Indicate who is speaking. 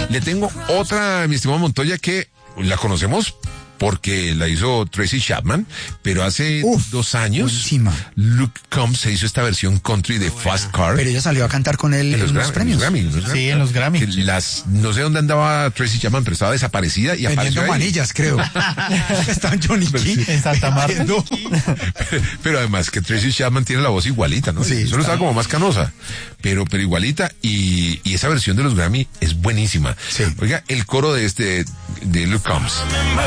Speaker 1: Le tengo otra, mi estimado Montoya, que la conocemos porque la hizo Tracy Chapman, pero hace 2 años
Speaker 2: buenísima.
Speaker 1: Luke Combs se hizo esta versión country de Fast Car.
Speaker 2: Pero ella salió a cantar con él en los premios.
Speaker 3: Sí, en los Grammy.
Speaker 1: No sé dónde andaba Tracy Chapman, pero estaba desaparecida y apareció
Speaker 2: Vendiendo
Speaker 1: ahí.
Speaker 2: manillas, creo. Estaba en Johnny Key.
Speaker 3: En Santa Marta.
Speaker 1: Pero además que Tracy Chapman tiene la voz igualita, ¿no?
Speaker 2: Sí,
Speaker 1: solo estaba como más canosa, pero igualita, y esa versión de los Grammy es buenísima.
Speaker 2: Sí.
Speaker 1: Oiga, el coro de Luke Combs.